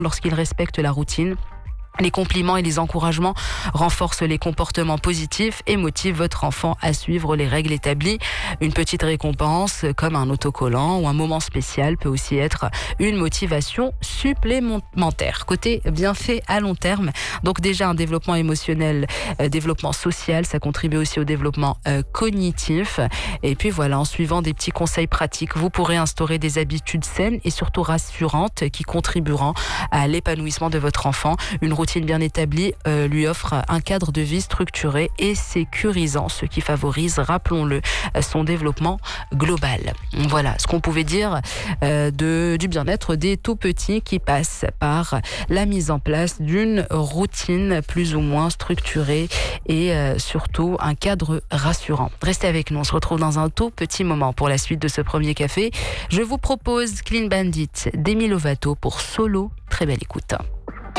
lorsqu'il respecte la routine. Les compliments et les encouragements renforcent les comportements positifs et motivent votre enfant à suivre les règles établies. Une petite récompense comme un autocollant ou un moment spécial peut aussi être une motivation supplémentaire. Côté bienfait à long terme, donc déjà un développement émotionnel, développement social, ça contribue aussi au développement cognitif. Et puis voilà, en suivant des petits conseils pratiques, vous pourrez instaurer des habitudes saines et surtout rassurantes qui contribueront à l'épanouissement de votre enfant. Une routine bien établie lui offre un cadre de vie structuré et sécurisant, ce qui favorise, rappelons-le, son développement global. Voilà ce qu'on pouvait dire du bien-être des tout-petits qui passe par la mise en place d'une routine plus ou moins structurée et surtout un cadre rassurant. Restez avec nous, on se retrouve dans un tout petit moment pour la suite de ce premier café. Je vous propose Clean Bandit d'Emi Lovato pour Solo. Très belle écoute.